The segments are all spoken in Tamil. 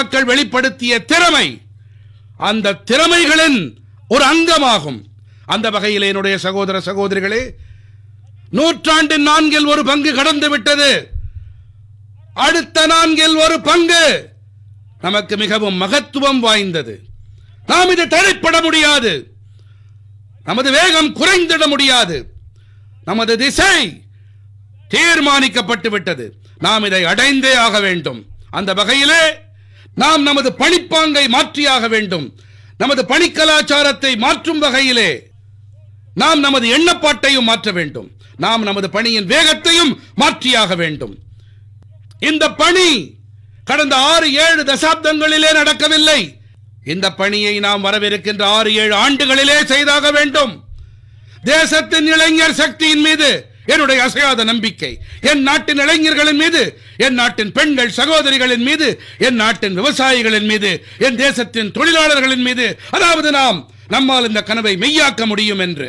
மக்கள் வெளிப்படுத்திய திறமை அந்த திறமைகளின் ஒரு அங்கமாகும். அந்த வகையில் என்னுடைய சகோதர சகோதரிகளே, நூற்றாண்டின் 1/4 கடந்து விட்டது. அடுத்த 1/4 நமக்கு மிகவும் மகத்துவம் வாய்ந்தது. நாம் இது தடைப்பட முடியாது. நமது வேகம் குறைந்திட முடியாது. நமது திசை தீர்மானிக்கப்பட்டு விட்டது. நாம் இதை அடைந்தே ஆக வேண்டும். அந்த வகையிலே நாம் நமது பணிப்பாங்கை மாற்றியாக வேண்டும். நமது பணி கலாச்சாரத்தை மாற்றும் வகையிலே நாம் நமது எண்ணப்பாட்டையும் மாற்ற வேண்டும். நாம் நமது பணியின் வேகத்தையும் மாற்றியாக வேண்டும். இந்த பணி கடந்த 6-7 தசாப்தங்களிலே நடக்கவில்லை. இந்த பணியை நாம் வரவிருக்கின்ற 6-7 ஆண்டுகளிலே செய்தாக வேண்டும். தேசத்தின் இளைஞர் சக்தியின் மீது என்னுடைய அசையாத நம்பிக்கை, என் நாட்டின் இளைஞர்களின் மீது, என் நாட்டின் பெண்கள் சகோதரிகளின் மீது, என் நாட்டின் விவசாயிகளின் மீது, என் தேசத்தின் தொழிலாளர்களின் மீது, அதாவது நம்மால் இந்த கனவை மெய்யாக்க முடியும் என்று.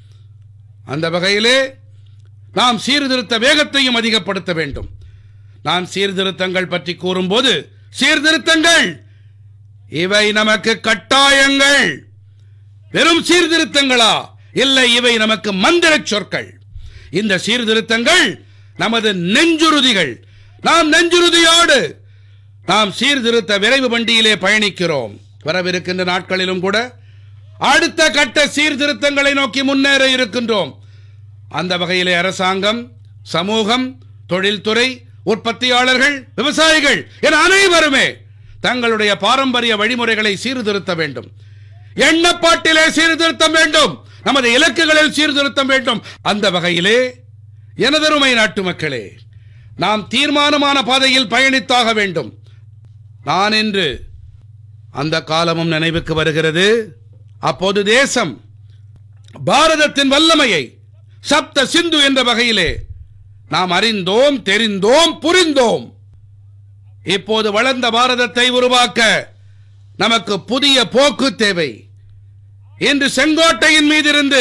அந்த வகையிலே நாம் சீர்திருத்த வேகத்தையும் அதிகப்படுத்த வேண்டும். நான் சீர்திருத்தங்கள் பற்றி கூறும்போது, சீர்திருத்தங்கள் இவை நமக்கு கட்டாயங்கள். வெறும் சீர்திருத்தங்களா? இல்லை, இவை நமக்கு மந்திர சொற்கள். இந்த சீர்திருத்தங்கள் நமது நெஞ்சுறுதிகள். நாம் நெஞ்சுறுதியோடு நாம் சீர்திருத்த விரைவு வண்டியிலே பயணிக்கிறோம். வரவிருக்கின்ற நாட்களிலும் கூட அடுத்த கட்ட சீர்திருத்தங்களை நோக்கி முன்னேற இருக்கின்றோம். அந்த வகையிலே அரசாங்கம், சமூகம், தொழில்துறை, உற்பத்தியாளர்கள், விவசாயிகள் என அனைவருமே தங்களுடைய பாரம்பரிய வழிமுறைகளை சீர்திருத்த வேண்டும். எண்ணப்பாட்டிலே சீர்திருத்தம் வேண்டும். நமது இலக்குகளில் சீர்திருத்தம் வேண்டும். அந்த வகையிலே எனதருமை நாட்டு மக்களே, நாம் தீர்மானமான பாதையில் பயணித்தாக வேண்டும். நான் இன்று அந்த காலமும் நினைவுக்கு வருகிறது. அப்போது தேசம் பாரதத்தின் வல்லமையை சப்த சிந்து என்ற வகையிலே நாம் அறிந்தோம், தெரிந்தோம், புரிந்தோம். இப்போது வளர்ந்த பாரதத்தை உருவாக்க நமக்கு புதிய போக்கு தேவை. இன்று செங்கோட்டையின் மீதிருந்து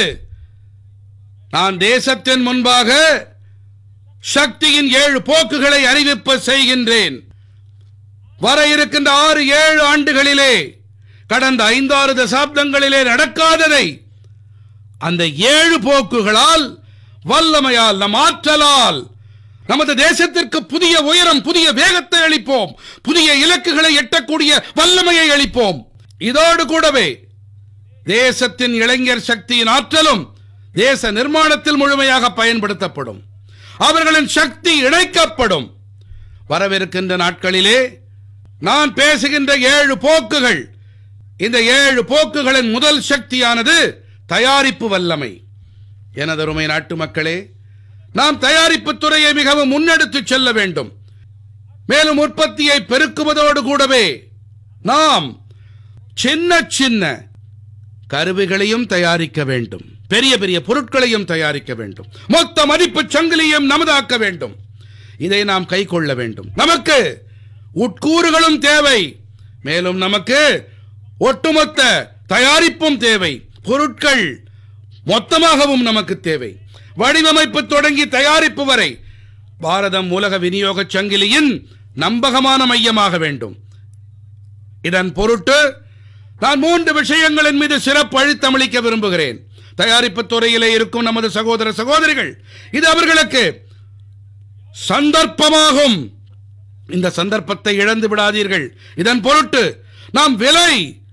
நான் தேசத்தின் முன்பாக சக்தியின் 7 போக்குகளை அறிவிப்பு செய்கின்றேன். வர இருக்கின்ற 6-7 ஆண்டுகளிலே கடந்த 5-6 தசாப்தங்களிலே நடக்காததை அந்த 7 போக்குகளால், வல்லமையால், நம் ஆற்றலால் நமது தேசத்திற்கு புதிய உயரம், புதிய வேகத்தை அளிப்போம். புதிய இலக்குகளை எட்டக்கூடிய வல்லமையை அளிப்போம். இதோடு கூடவே தேசத்தின் இளைஞர் சக்தியின் ஆற்றலும் தேச நிர்மாணத்தில் முழுமையாக பயன்படுத்தப்படும். அவர்களின் சக்தி இணைக்கப்படும். வரவிருக்கின்ற நாட்களிலே நான் பேசுகின்ற 7 போக்குகள், இந்த 7 போக்குகளின் முதல் சக்தியானது தயாரிப்பு வல்லமை. எனதருமை நாட்டு மக்களே, நாம் தயாரிப்பு துறையை மிகவும் முன்னெடுத்து செல்ல வேண்டும். மேலும் உற்பத்தியை பெருக்குவதோடு கூடவே நாம் சின்ன சின்ன கருவிகளையும் தயாரிக்க வேண்டும். பெரிய பெரிய பொருட்களையும் தயாரிக்க வேண்டும். மொத்த மதிப்பு சங்கிலியும் நமதாக்க வேண்டும். இதை நாம் கை கொள்ள வேண்டும். நமக்கு உட்கூறுகளும் தேவை. மேலும் நமக்கு ஒட்டுமொத்த தயாரிப்பும் தேவை. பொருட்கள் மொத்தமாகவும் நமக்கு தேவை. வடிவமைப்பு தொடங்கி தயாரிப்பு வரை பாரதம் உலக விநியோக சங்கிலியின் நம்பகமான மையமாக வேண்டும். இதன் பொருட்டு நான் 3 விஷயங்களின் மீது சிறப்பு அழுத்தம் அளிக்க விரும்புகிறேன். தயாரிப்பு துறையிலே இருக்கும் நமது சகோதர சகோதரிகள், இது அவர்களுக்கு சந்தர்ப்பமாகும். இந்த சந்தர்ப்பத்தை இழந்து விடாதீர்கள். இதன் பொருட்டு நாம் விலை,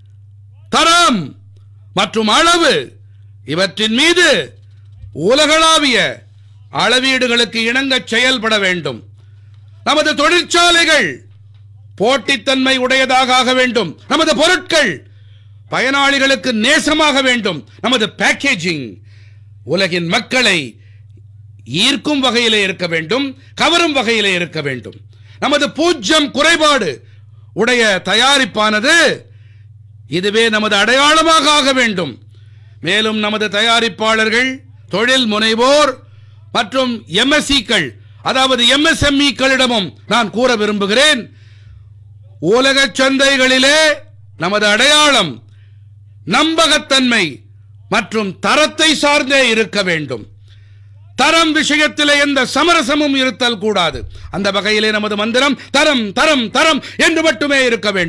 தரம் மற்றும் அளவு இவற்றின் மீது உலகளாவிய அளவீடுகளுக்கு இணங்க செயல்பட வேண்டும். நமது தொழிற்சாலைகள் போட்டித்தன்மை உடையதாக ஆக வேண்டும். நமது பொருட்கள் பயனாளிகளுக்கு நேசமாக வேண்டும். நமது பேக்கேஜிங் உலகின் மக்களை ஈர்க்கும் வகையிலே இருக்க வேண்டும், கவரும் வகையிலே இருக்க வேண்டும். நமது பூஜ்யம் குறைபாடு உடைய தயாரிப்பானது இதுவே நமது அடையாளமாக ஆக வேண்டும். மேலும் நமது தயாரிப்பாளர்கள், தொழில் முனைவோர் மற்றும் எம்எஸ்சிக்கள், அதாவது எம்எஸ்எம்இக்களிடமும் நான் கூற விரும்புகிறேன், உலக சந்தைகளிலே நமது அடையாளம் நம்பகத்தன்மை மற்றும் தரத்தை சார்ந்தே இருக்க வேண்டும். தரம் விஷயத்திலே எந்த சமரசமும் இருத்தல் கூடாது. அந்த வகையிலே நமது மந்திரம் தரம் தரம் தரம் என்று மட்டுமே இருக்க வேண்டும்.